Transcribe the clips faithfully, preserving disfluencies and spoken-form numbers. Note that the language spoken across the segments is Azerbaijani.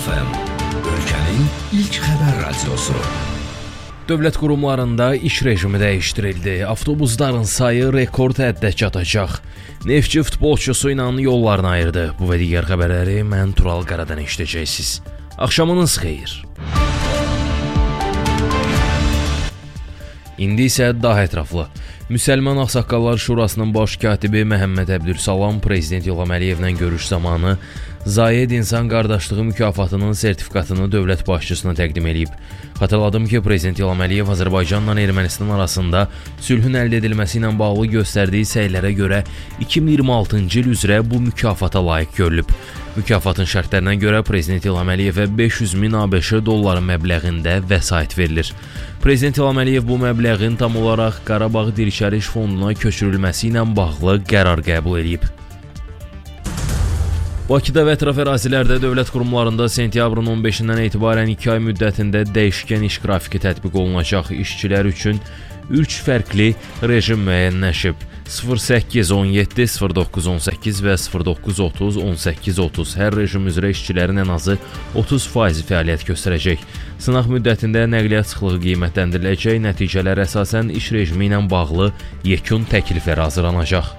F M, ölkənin ilk xəbər radiosu. Dövlət qurumlarında iş rejimi dəyişdirildi. Avtobusların sayı rekord həddə çatacaq. Neftçi futbolçusu ilə yollarını ayırdı. Bu və digər xəbərləri mən Tural Qaradan eşidəcəksiniz. Axşamınız xeyir. İndi isə daha ətraflı. Müsəlman Ağsaqqallar Şurasının baş katibi Məhəmməd Əbdülsalam Prezident İlham Əliyevlə görüş zamanı Zayed İnsan Qardaşlığı mükafatının sertifikatını dövlət başçısına təqdim edib. Xatırladım ki, Prezident İlham Əliyev Azərbaycanla Ermənistan arasında sülhün əldə edilməsi ilə bağlı göstərdiyi səylərə görə iki min iyirmi altıncı il üzrə bu mükafata layiq görülüb. Mükafatın şərtlərinə görə Prezident İlham Əliyevə beş yüz min ABŞ dolları məbləğində vəsait verilir. Prezident İlham Əliyev bu məbləğin tam olaraq Qarabağ Dirçəliş Fonduna köçürülməsi ilə bağlı qərar qəbul edib. Bakıda və ətraf ərazilərdə dövlət qurumlarında sentyabrın on beşindən etibarən iki ay müddətində dəyişkən iş qrafiki tətbiq olunacaq. İşçilər üçün üç fərqli rejim müəyyənləşib. sıfır səkkiz on yeddi, sıfır doqquz on səkkiz və sıfır doqquz otuz on səkkiz otuz. Hər rejim üzrə işçilərin ən azı otuz faizi fəaliyyət göstərəcək. Sınaq müddətində nəqliyyat sıxlığı qiymətləndiriləcək, nəticələr əsasən iş rejimi ilə bağlı yekun təkliflər hazırlanacaq.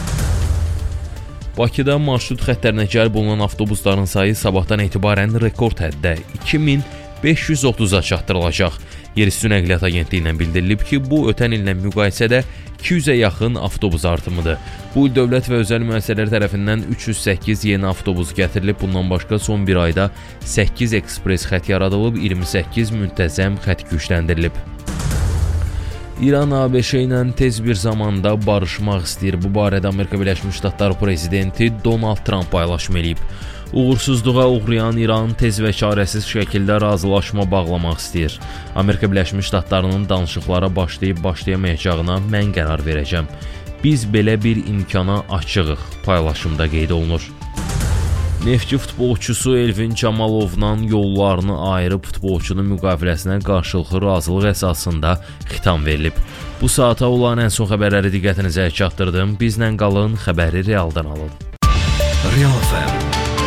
Bakıda marşrut xəttlərinə cəlb olunan avtobusların sayı sabahdan etibarən rekord həddə iki min beş yüz otuza çatdırılacaq. Yerüstü Nəqliyyat Agentliyindən bildirilib ki, bu ötən illə müqayisədə iki yüzə yaxın avtobus artımıdır. Bu il dövlət və özəl müəssisələr tərəfindən üç yüz səkkiz yeni avtobus gətirilib. Bundan başqa son bir ayda səkkiz ekspres xətt yaradılıb, iyirmi səkkiz müntəzəm xətt gücləndirilib. İran ABŞ ilə tez bir zamanda barışmaq istəyir. Bu barədə Amerika Birləşmiş Ştatları prezidenti Donald Trump paylaşım edib. Uğursuzluğa uğrayan İran tez və çarəsiz şəkildə razılaşma bağlamaq istəyir. Amerika Birləşmiş Ştatlarının danışıqlara başlayıb başlayamayacağına mən qərar verəcəm. Biz belə bir imkana açığıq, paylaşımda qeyd olunur. Neftçi futbolçusu Elvin Camalovla yollarını ayırıb futbolçunun müqaviləsinə qarşılıqlı razılıq əsasında xitam verilib. Bu saata olan ən son xəbərləri diqqətinizə çatdırdım. Bizlə qalın, xəbəri realdan alın. Real F M